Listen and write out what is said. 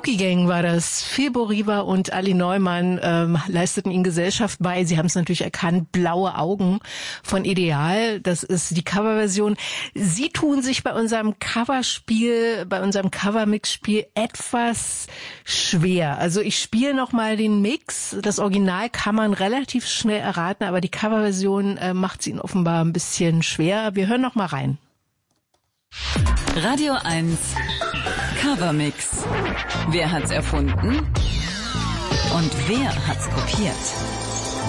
Cookie Gang war das. Febo Riva und Ali Neumann leisteten ihnen Gesellschaft bei. Sie haben es natürlich erkannt. Blaue Augen von Ideal. Das ist die Coverversion. Sie tun sich bei unserem Coverspiel, bei unserem Covermix-Spiel etwas schwer. Also ich spiele nochmal den Mix. Das Original kann man relativ schnell erraten, aber die Coverversion macht es ihnen offenbar ein bisschen schwer. Wir hören noch mal rein. Radio 1 Covermix. Wer hat's erfunden? Und wer hat's kopiert?